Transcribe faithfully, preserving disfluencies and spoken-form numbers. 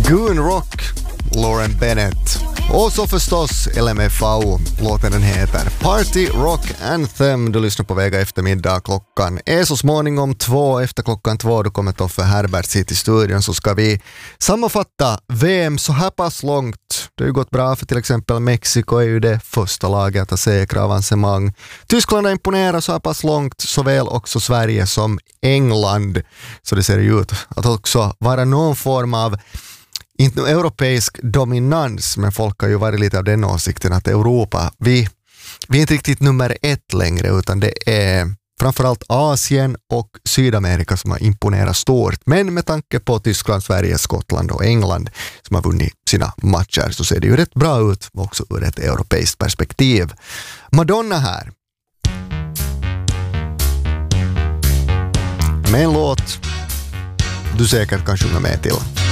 Goon Rock, Lauren Bennett. Och så förstås L M F A O, låten den heter Party Rock Anthem. Du lyssnar på Vega eftermiddag, klockan är så småningom två, efter klockan två då kommer Toffe Herberts hit i studion, så ska vi sammanfatta V M så här pass långt. Det har ju gått bra för till exempel Mexiko är ju det första laget att säkra avancemang. Tyskland har imponerat så här pass långt, såväl också Sverige som England. Så det ser ju ut att också vara någon form av inte europeisk dominans, men folk har ju varit lite av den åsikten att Europa, vi, vi är inte riktigt nummer ett längre, utan det är framförallt Asien och Sydamerika som har imponerat stort. Men med tanke på Tyskland, Sverige, Skottland och England som har vunnit sina matcher så ser det ju rätt bra ut också ur ett europeiskt perspektiv. Madonna här. Med en låt du säkert kan sjunga med till.